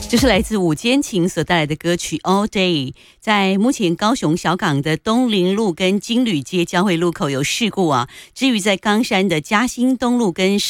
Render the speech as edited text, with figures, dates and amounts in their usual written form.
这是来自五间琴所带来的歌曲 All Day。 在目前高雄小港的东林路跟金旅街交汇路口有事故啊，至于在冈山的嘉兴东路跟